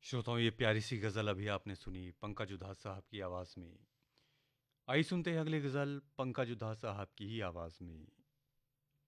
श्रोताओं, ये प्यारी सी गज़ल अभी आपने सुनी पंकज उधास साहब की आवाज़ में। आइए सुनते हैं अगली गज़ल पंकज उधास साहब की ही आवाज़ में।